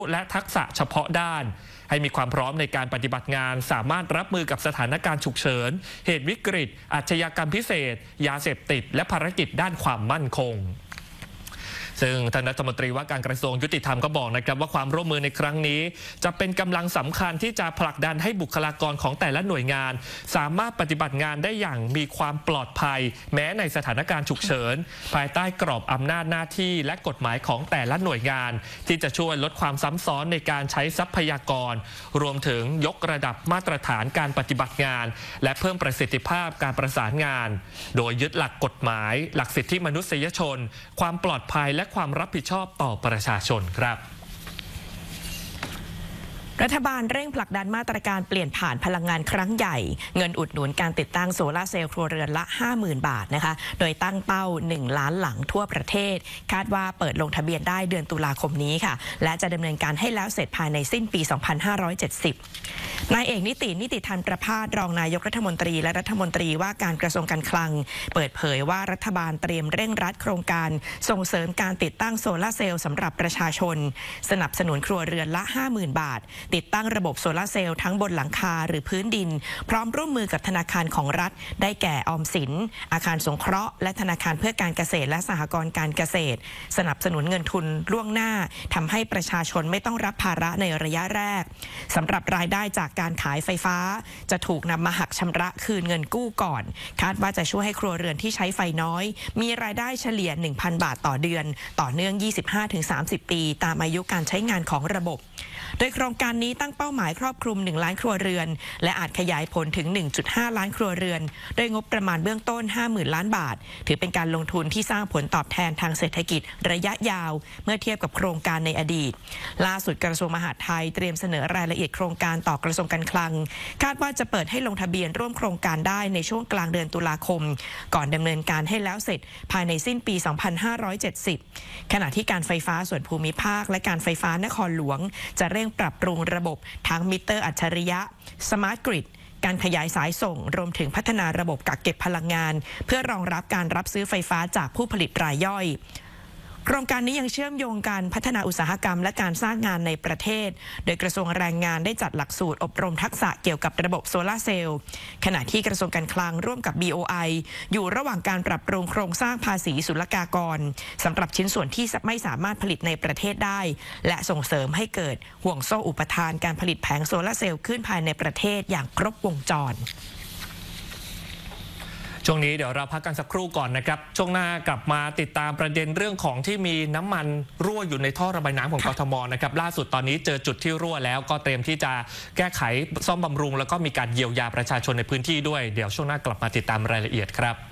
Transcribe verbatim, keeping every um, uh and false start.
และทักษะเฉพาะด้านให้มีความพร้อมในการปฏิบัติงานสามารถรับมือกับสถานการณ์ฉุกเฉินเหตุวิกฤตอาชญากรรมพิเศษยาเสพติดและภารกิจด้านความมั่นคงซึ่งท่านรัฐมนตรีว่าการกระทรวงยุติธรรมก็บอกนะครับว่าความร่วมมือในครั้งนี้จะเป็นกำลังสำคัญที่จะผลักดันให้บุคลากรของแต่ละหน่วยงานสามารถปฏิบัติงานได้อย่างมีความปลอดภัยแม้ในสถานการณ์ฉุกเฉินภายใต้กรอบอำนาจหน้าที่และกฎหมายของแต่ละหน่วยงานที่จะช่วยลดความซ้ำซ้อนในการใช้ทรัพยากรรวมถึงยกระดับมาตรฐานการปฏิบัติงานและเพิ่มประสิทธิภาพการประสานงานโดยยึดหลักกฎหมายหลักสิทธิมนุษยชนความปลอดภัยและความรับผิดชอบต่อประชาชนครับรัฐบาลเร่งผลักดันมาตรการเปลี่ยนผ่านพลังงานครั้งใหญ่เงินอุดหนุนการติดตั้งโซลาร์เซลล์ครัวเรือนละ ห้าหมื่น บาทนะคะโดยตั้งเป้าหนึ่งล้านหลังทั่วประเทศคาดว่าเปิดลงทะเบียนได้เดือนตุลาคมนี้ค่ะและจะดำเนินการให้แล้วเสร็จภายในสิ้นปี สองพันห้าร้อยเจ็ดสิบ นายเอกนิตินิติธรรมประภาสรองนายกรัฐมนตรีและรัฐมนตรีว่าการกระทรวงการคลังเปิดเผยว่ารัฐบาลเตรียมเร่งรัดโครงการส่งเสริมการติดตั้งโซลาร์เซลล์สำหรับประชาชนสนับสนุนครัวเรือนละ ห้าหมื่น บาทติดตั้งระบบโซลาร์เซลล์ทั้งบนหลังคาหรือพื้นดินพร้อมร่วมมือกับธนาคารของรัฐได้แก่ออมสินอาคารสงเคราะห์และธนาคารเพื่อการเกษตรและสหกรณ์การเกษตรสนับสนุนเงินทุนล่วงหน้าทำให้ประชาชนไม่ต้องรับภาระในระยะแรกสำหรับรายได้จากการขายไฟฟ้าจะถูกนำมาหักชำระคืนเงินกู้ก่อนคาดว่าจะช่วยให้ครัวเรือนที่ใช้ไฟน้อยมีรายได้เฉลี่ย หนึ่งพัน บาทต่อเดือนต่อเนื่อง ยี่สิบห้าถึงสามสิบ ปีตามอายุการใช้งานของระบบโดยโครงการนี้ตั้งเป้าหมายครอบคลุมหนึ่งล้านครัวเรือนและอาจขยายผลถึง หนึ่งจุดห้า ล้านครัวเรือนโดยงบประมาณเบื้องต้น ห้าหมื่น ล้านบาทถือเป็นการลงทุนที่สร้างผลตอบแทนทางเศรษฐกิจระยะยาวเมื่อเทียบกับโครงการในอดีตล่าสุดกระทรวงมหาดไทยเตรียมเสนอรายละเอียดโครงการต่อกระทรวงการคลังคาดว่าจะเปิดให้ลงทะเบียนร่วมโครงการได้ในช่วงกลางเดือนตุลาคมก่อนดำเนินการให้แล้วเสร็จภายในสิ้นปี สองพันห้าร้อยเจ็ดสิบ ขณะที่การไฟฟ้าส่วนภูมิภาคและการไฟฟ้านครหลวงจะเร่งปรับปรุงระบบทั้งมิเตอร์อัจฉริยะสมาร์ทกริดการขยายสายส่งรวมถึงพัฒนาระบบกักเก็บพลังงานเพื่อรองรับการรับซื้อไฟฟ้าจากผู้ผลิตรายย่อยโครงการนี้ยังเชื่อมโยงการพัฒนาอุตสาหกรรมและการสร้างงานในประเทศโดยกระทรวงแรงงานได้จัดหลักสูตรอบรมทักษะเกี่ยวกับระบบโซลาร์เซลล์ขณะที่กระทรวงการคลังร่วมกับ บี โอ ไอ อยู่ระหว่างการปรับปรุงโครงสร้างภาษีศุลกากรสำหรับชิ้นส่วนที่ไม่สามารถผลิตในประเทศได้และส่งเสริมให้เกิดห่วงโซ่อุปทานการผลิตแผงโซลาร์เซลล์ขึ้นภายในประเทศอย่างครบวงจรช่วงนี้เดี๋ยวเราพักกันสักครู่ก่อนนะครับช่วงหน้ากลับมาติดตามประเด็นเรื่องของที่มีน้ำมันรั่วอยู่ในท่อระบายน้ำของกทมนะครับล่าสุดตอนนี้เจอจุดที่รั่วแล้วก็เตรียมที่จะแก้ไขซ่อมบำรุงแล้วก็มีการเยียวยาประชาชนในพื้นที่ด้วยเดี๋ยวช่วงหน้ากลับมาติดตามรายละเอียดครับ